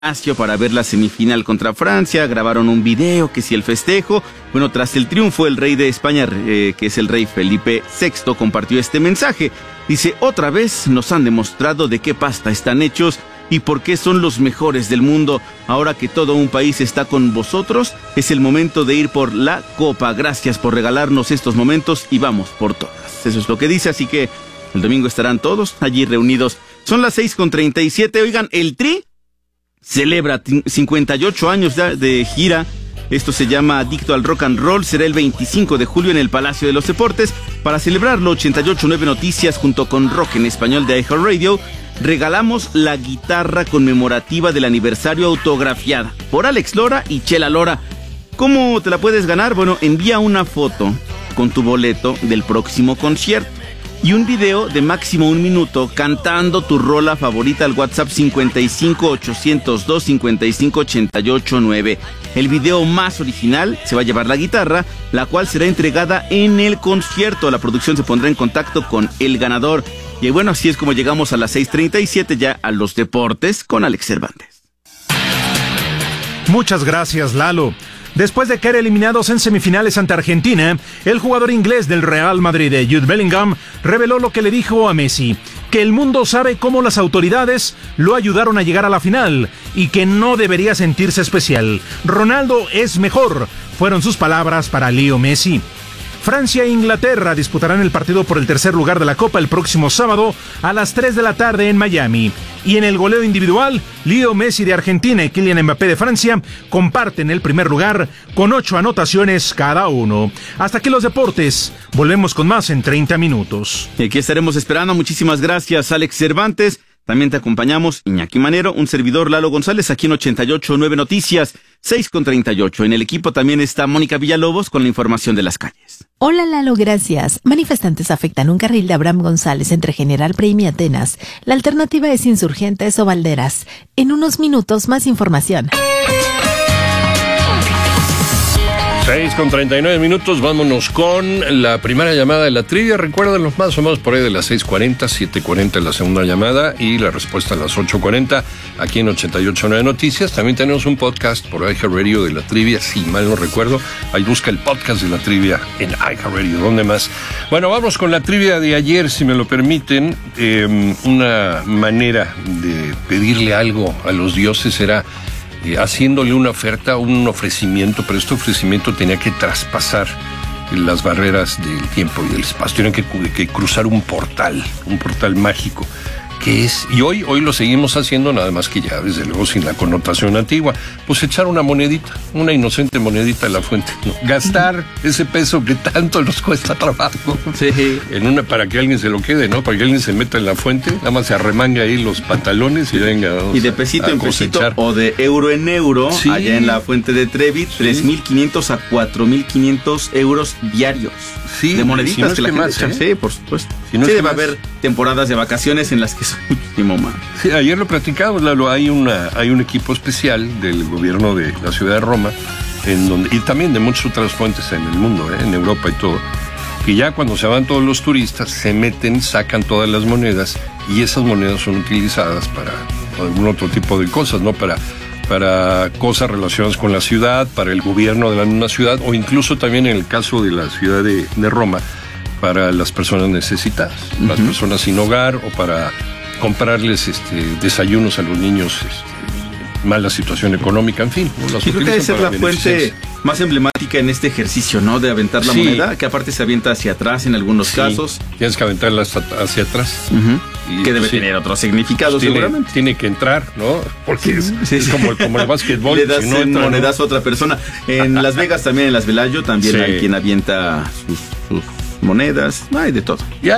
para ver la semifinal contra Francia, grabaron un video que si el festejo. Bueno, tras el triunfo, el rey de España, que es el rey Felipe VI, compartió este mensaje. Dice: otra vez nos han demostrado de qué pasta están hechos y por qué son los mejores del mundo. Ahora que todo un país está con vosotros, es el momento de ir por la copa. Gracias por regalarnos estos momentos y vamos por todas. Eso es lo que dice, así que el domingo estarán todos allí reunidos. Son las 6:37. Oigan, el Tri celebra 58 años de gira. Esto se llama Adicto al Rock and Roll. Será el 25 de julio en el Palacio de los Deportes. Para celebrarlo, 88.9 Noticias junto con Rock en Español de iHeartRadio regalamos la guitarra conmemorativa del aniversario autografiada por Alex Lora y Chela Lora. ¿Cómo te la puedes ganar? Bueno, envía una foto con tu boleto del próximo concierto y un video de máximo 1 minuto cantando tu rola favorita al WhatsApp 55-802-55-88-9. El video más original se va a llevar la guitarra, la cual será entregada en el concierto. La producción se pondrá en contacto con el ganador. Y bueno, así es como llegamos a las 6:37 ya a los deportes con Alex Cervantes. Muchas gracias, Lalo. Después de caer eliminados en semifinales ante Argentina, el jugador inglés del Real Madrid, Jude Bellingham, reveló lo que le dijo a Messi: que el mundo sabe cómo las autoridades lo ayudaron a llegar a la final y que no debería sentirse especial. Ronaldo es mejor, fueron sus palabras para Leo Messi. Francia e Inglaterra disputarán el partido por el tercer lugar de la Copa el próximo sábado a las 3 de la tarde en Miami. Y en el goleo individual, Leo Messi de Argentina y Kylian Mbappé de Francia comparten el primer lugar con 8 anotaciones cada uno. Hasta aquí los deportes. Volvemos con más en 30 minutos. Y aquí estaremos esperando. Muchísimas gracias, Alex Cervantes. También te acompañamos Iñaki Manero, un servidor Lalo González, aquí en 88.9 Noticias, 6:38. En el equipo también está Mónica Villalobos con la información de las calles. Hola Lalo, gracias. Manifestantes afectan un carril de Abraham González entre General Prem y Atenas. La alternativa es Insurgentes o Valderas. En unos minutos más información. 6:39, vámonos con la primera llamada de la trivia. Recuerden, los más o menos por ahí de las 6:40, 7:40 la segunda llamada y la respuesta a las 8:40 aquí en 88.9 Noticias. También tenemos un podcast por iHeartRadio de la trivia, si mal no recuerdo. Ahí busca el podcast de la trivia en iHeartRadio. ¿Dónde más? Bueno, vamos con la trivia de ayer, si me lo permiten. Una manera de pedirle algo a los dioses era haciéndole una oferta, un ofrecimiento, pero este ofrecimiento tenía que traspasar las barreras del tiempo y del espacio. Tienen que cruzar un portal mágico. que es, y hoy lo seguimos haciendo, nada más que ya desde luego sin la connotación antigua, pues echar una monedita, una inocente monedita en la fuente, ¿no? Gastar ese peso que tanto nos cuesta trabajo, sí, en una, para que alguien se lo quede, ¿no? Para que alguien se meta en la fuente, nada más se arremanga ahí los pantalones y venga, y de pesito en pesito o de euro en euro, sí, allá en la fuente de Trevi, sí, 3.500 a 4.500 euros diarios, sí, de moneditas, si no es que la gente echa, sí, por supuesto. Si no sí, debe haber temporadas de vacaciones en las que son muchísimo más. Sí, ayer lo platicamos, Lalo, hay un equipo especial del gobierno de la ciudad de Roma, en donde, y también de muchas otras fuentes en el mundo, en Europa y todo, que ya cuando se van todos los turistas, se meten, sacan todas las monedas, y esas monedas son utilizadas para algún otro tipo de cosas, ¿no? Para cosas relacionadas con la ciudad, para el gobierno de la misma ciudad, o incluso también en el caso de la ciudad de Roma, para las personas necesitadas, las personas sin hogar, o para comprarles desayunos a los niños, mala situación económica, en fin. Yo creo que debe ser la fuente más emblemática en este ejercicio, ¿no? De aventar la moneda, que aparte se avienta hacia atrás en algunos casos. Tienes que aventarla hacia atrás. Y que debe tener otro significado, seguramente. Tiene que entrar, ¿no? Porque es como el básquetbol. Le das un monedazo a otra persona. En Las Vegas también, en Las Velayo, también hay quien avienta sus monedas, hay de todo.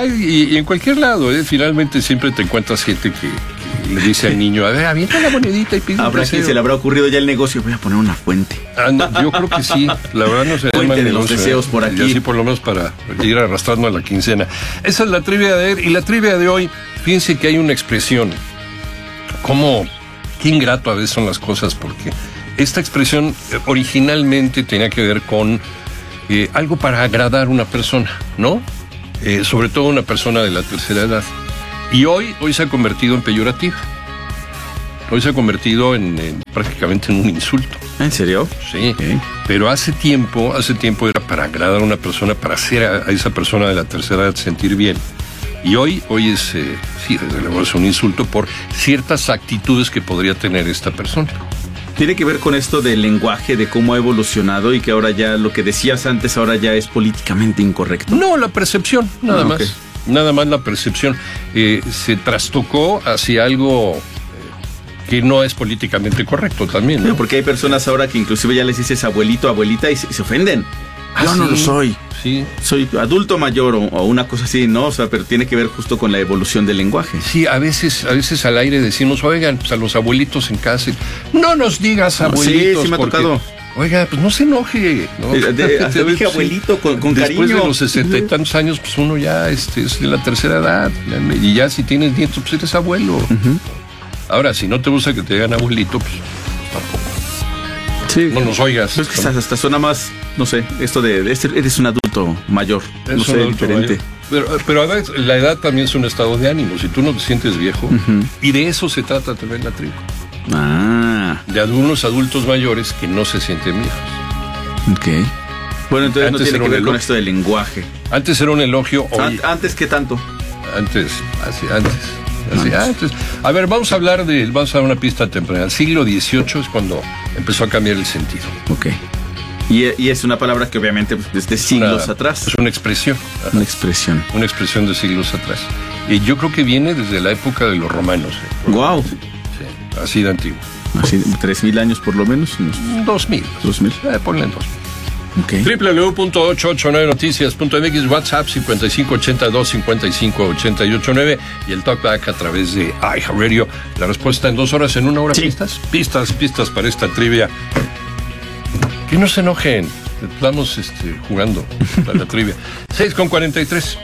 Y en cualquier lado, finalmente siempre te encuentras gente que le dice al niño, a ver, avienta la monedita y pide un deseo. ¿Quién se le habrá ocurrido ya el negocio? Voy a poner una fuente. Yo creo que sí, la verdad no sé. Fuente de los deseos por aquí. Y así por lo menos para ir arrastrando a la quincena. Esa es la trivia de ayer. Y la trivia de hoy, fíjense que hay una expresión, qué ingrato a veces son las cosas, porque esta expresión originalmente tenía que ver con algo para agradar a una persona, ¿no? Sobre todo una persona de la tercera edad. Y hoy se ha convertido en peyorativa. Hoy se ha convertido prácticamente en un insulto. ¿En serio? Sí, Okay. Pero hace tiempo era para agradar a una persona, para hacer a esa persona de la tercera edad sentir bien. Y hoy es, sí, desde luego es un insulto por ciertas actitudes que podría tener esta persona. ¿Tiene que ver con esto del lenguaje, de cómo ha evolucionado y que ahora ya lo que decías antes ahora ya es políticamente incorrecto? No, la percepción, nada más. Okay. Nada más la percepción. Se trastocó hacia algo que no es políticamente correcto también, ¿no? Sí, porque hay personas ahora que inclusive ya les dices abuelito, abuelita y se ofenden. Yo no lo soy. Sí. Soy adulto mayor o una cosa así, ¿no? O sea, pero tiene que ver justo con la evolución del lenguaje. Sí, a veces al aire decimos, oigan, pues a los abuelitos en casa, no nos digas abuelitos. Sí me ha tocado. Oiga, pues no se enoje, ¿no? Hasta dije abuelito con después cariño. Después de los 60 y tantos años, pues uno ya es de la tercera edad. Y ya si tienes nietos, pues eres abuelo. Uh-huh. Ahora, si no te gusta que te digan abuelito, pues tampoco. Sí. No nos oigas. Es que hasta suena más, no sé, esto de eres un adulto mayor. Es no sé, diferente. Pero a veces la edad también es un estado de ánimo. Si tú no te sientes viejo, Uh-huh. y de eso se trata también la tribu. De algunos adultos mayores que no se sienten viejos. Ok. Bueno, entonces Antes no tiene que ver con elogio. esto del lenguaje. Antes era un elogio. Hoy, ¿Antes qué tanto? Antes. A ver, vamos a dar una pista temprana. El siglo XVIII es cuando empezó a cambiar el sentido. Ok. Y es una palabra que obviamente desde siglos atrás. Es una expresión. Una expresión. Una expresión de siglos atrás. Y yo creo que viene desde la época de los romanos. Wow. Sí, así de antiguo. Así, 3,000 años por lo menos. 2,000. Ponle en 2,000. Okay. www.889noticias.mx, WhatsApp 5582-558889 y el talkback a través de iHeartRadio. La respuesta en 2 horas, en 1 hora. Sí. Pistas para esta trivia. Que no se enojen. Estamos jugando a la trivia. 6:43.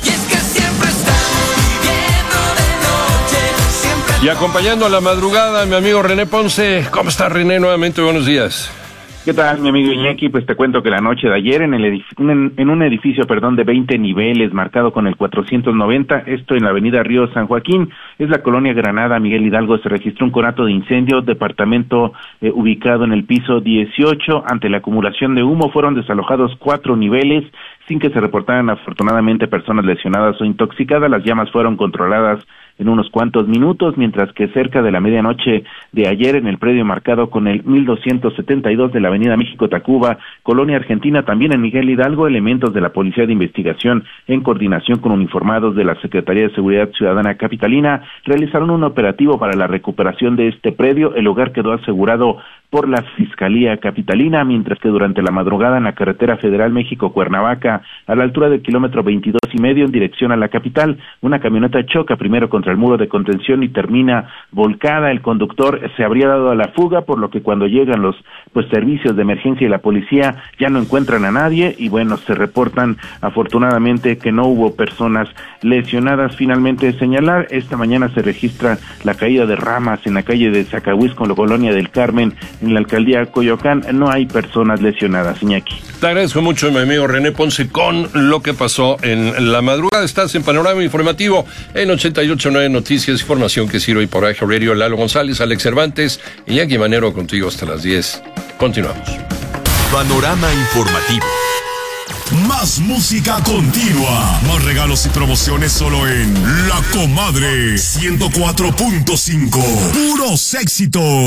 Y acompañando a la madrugada, mi amigo René Ponce. ¿Cómo está, René? Nuevamente, buenos días. ¿Qué tal, mi amigo Iñaki? Pues te cuento que la noche de ayer en un edificio de 20 niveles marcado con el 490, esto en la avenida Río San Joaquín, es la colonia Granada, Miguel Hidalgo, se registró un conato de incendio, departamento ubicado en el piso 18. Ante la acumulación de humo fueron desalojados 4 niveles sin que se reportaran afortunadamente personas lesionadas o intoxicadas. Las llamas fueron controladas en unos cuantos minutos, mientras que cerca de la medianoche de ayer en el predio marcado con el 1272 de la avenida México-Tacuba, Colonia Argentina, también en Miguel Hidalgo, elementos de la Policía de Investigación en coordinación con uniformados de la Secretaría de Seguridad Ciudadana Capitalina realizaron un operativo para la recuperación de este predio. El lugar quedó asegurado por la Fiscalía Capitalina, mientras que durante la madrugada en la carretera federal México-Cuernavaca, a la altura del kilómetro 22,5 en dirección a la capital, una camioneta choca primero contra el muro de contención y termina volcada. El conductor se habría dado a la fuga, por lo que cuando llegan los servicios de emergencia y la policía ya no encuentran a nadie y bueno, se reportan afortunadamente que no hubo personas lesionadas. Finalmente señalar, esta mañana se registra la caída de ramas en la calle de Zacahuisco, en la colonia del Carmen, en la alcaldía Coyoacán. No hay personas lesionadas, Iñaki. Te agradezco mucho, mi amigo René Ponce, con lo que pasó en la madrugada. Estás en Panorama Informativo en 88.9 Noticias, información que sirve por iHeartRadio. Lalo González, Alex Cervantes y Iñaki Manero contigo hasta las 10. Continuamos. Panorama Informativo. Más música continua. Más regalos y promociones solo en La Comadre 104.5. Puros éxitos.